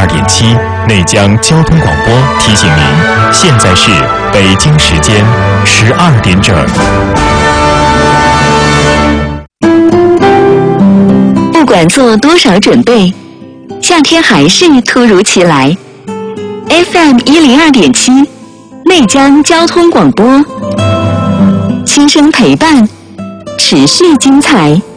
102.7内江交通广播提醒您，现在是北京时间12点整。 不管做多少准备，夏天还是突如其来。FM 102.7内江交通广播，轻声陪伴，持续精彩。